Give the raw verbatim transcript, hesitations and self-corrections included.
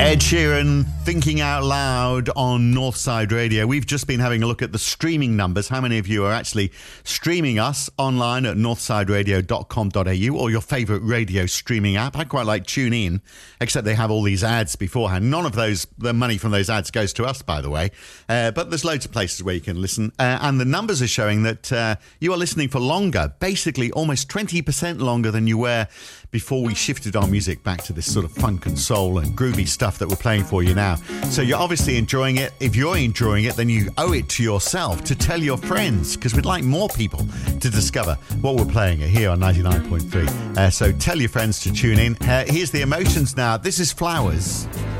Ed Sheeran, Thinking Out Loud on Northside Radio. We've just been having a look at the streaming numbers. How many of you are actually streaming us online at northside radio dot com dot a u or your favourite radio streaming app? I quite like TuneIn, except they have all these ads beforehand. None of those, the money from those ads goes to us, by the way. Uh, but there's loads of places where you can listen. Uh, and the numbers are showing that uh, you are listening for longer, basically almost twenty percent longer than you were before we shifted our music back to this sort of funk and soul and groovy stuff that we're playing for you now. So you're obviously enjoying it. If you're enjoying it, then you owe it to yourself to tell your friends, because we'd like more people to discover what we're playing here on ninety-nine point three. Uh, so tell your friends to tune in. Uh, here's the Emotions now. This is Flowers.